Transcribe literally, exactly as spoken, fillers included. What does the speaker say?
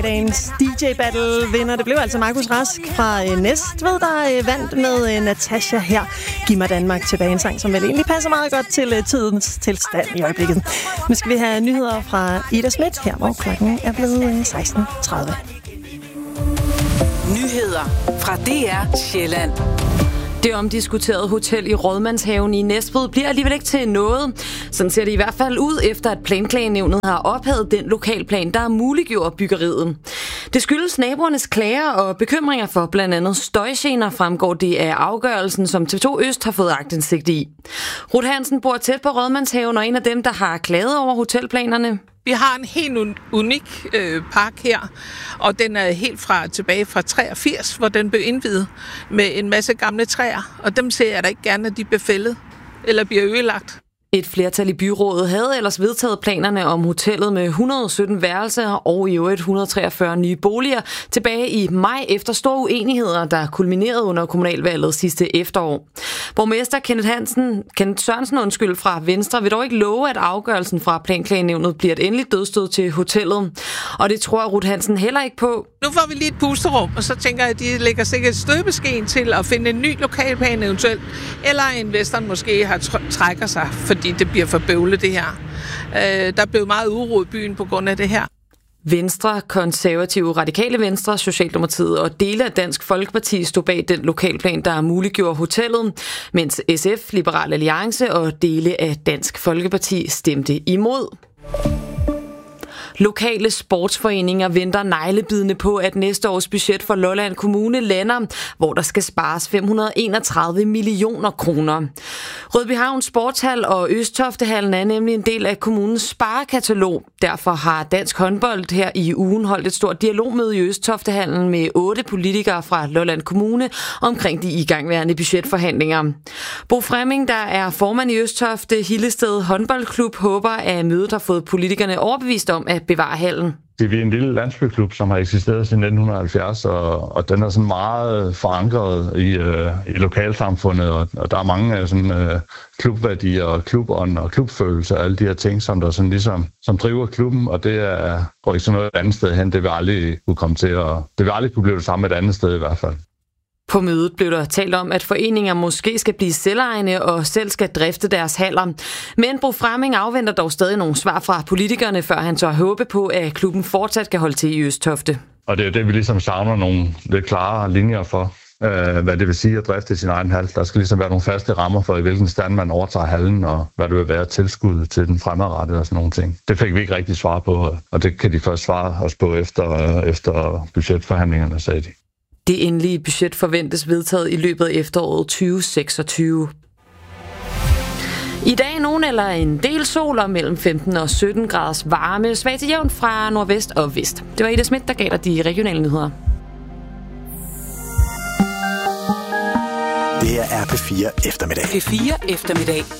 Dagens D J-battle vinder, det blev altså Markus Rask fra øh, Næstved, der øh, vandt med øh, Natasha her. Giv mig Danmark tilbage, en sang, som vel egentlig passer meget godt til øh, tidens tilstand i øjeblikket. Nu skal vi have nyheder fra Ida Schmidt her, hvor klokken er blevet øh, seksten tredive. Nyheder fra D R Sjælland. Det omdiskuterede hotel i Rådmandshaven i Næstved bliver alligevel ikke til noget. Sådan ser det i hvert fald ud, efter at Planklagenævnet har ophævet den lokalplan, der muliggjorde byggeriet. Det skyldes naboernes klager og bekymringer for blandt andet støjgener, fremgår det af afgørelsen, som T V to Øst har fået aktindsigt i. Ruth Hansen bor tæt på Rådmandshaven og en af dem, der har klaget over hotelplanerne. Vi har en helt unik øh, park her, og den er helt fra tilbage fra treogfirs, hvor den blev indviet med en masse gamle træer, og dem ser jeg da ikke gerne, at de bliver fældet eller bliver ødelagt. Et flertal i byrådet havde ellers vedtaget planerne om hotellet med et hundrede og sytten værelser og i øvrigt et hundrede og treogfyrre nye boliger tilbage i maj efter store uenigheder, der kulminerede under kommunalvalget sidste efterår. Borgmester Kenneth Hansen, Kenneth Sørensen undskyld, fra Venstre vil dog ikke love, at afgørelsen fra Planklagenævnet bliver et endeligt dødsstød til hotellet. Og det tror Ruth Hansen heller ikke på. Nu får vi lige et pusterum, og så tænker jeg, at de lægger sikkert et støbeskeen til at finde en ny lokalplan eventuelt, eller investoren måske har tr- trækker sig, fordi det bliver for bøvlet det her. Øh, der blev meget uro i byen på grund af det her. Venstre, Konservative, Radikale Venstre, Socialdemokratiet og dele af Dansk Folkeparti stod bag den lokalplan, der muliggjorde hotellet, mens S F, Liberal Alliance og dele af Dansk Folkeparti stemte imod. Lokale sportsforeninger venter neglebidende på, at næste års budget for Lolland Kommune lander, hvor der skal spares fem hundrede og enogtredive millioner kroner. Rødbyhavn Sportshal og Østoftehallen er nemlig en del af kommunens sparekatalog. Derfor har Dansk Håndbold her i ugen holdt et stort dialogmøde i Østoftehallen med otte politikere fra Lolland Kommune omkring de igangværende budgetforhandlinger. Bo Fremming, der er formand i Østofte Hillested Håndboldklub, håber, at mødet har fået politikerne overbevist om at bevare hallen. Vi er en lille landsbyklub, som har eksisteret siden nitten halvfjerds, og, og den er sådan meget forankret i, øh, i lokalsamfundet, og, og der er mange sådan, øh, klubværdier og klubånd og klubfølelse og alle de her ting, som der sådan ligesom, som driver klubben, og det er, går ikke sådan noget andet sted hen, det vil aldrig kunne komme til, og det vil aldrig kunne blive det samme et andet sted i hvert fald. På mødet blev der talt om, at foreninger måske skal blive selvejende og selv skal drifte deres haller. Men Bo Fremming afventer dog stadig nogle svar fra politikerne, før han tør håbe på, at klubben fortsat kan holde til i Østofte. Og det er det, vi ligesom savner nogle lidt klare linjer for, øh, hvad det vil sige at drifte sin egen hal. Der skal ligesom være nogle faste rammer for, i hvilken stand man overtager hallen, og hvad det vil være tilskud til den fremadrettet og sådan nogle ting. Det fik vi ikke rigtig svar på, og det kan de først svare os på efter, efter budgetforhandlingerne, sagde de. Det endelige budget forventes vedtaget i løbet af efteråret tyve seksogtyve. I dag nogen eller en del sol og mellem femten og sytten graders varme, svag til jævn fra nordvest og vest. Det var Ida Schmidt, der gav dig de regionale nyheder. Det her er P fire eftermiddag. P fire eftermiddag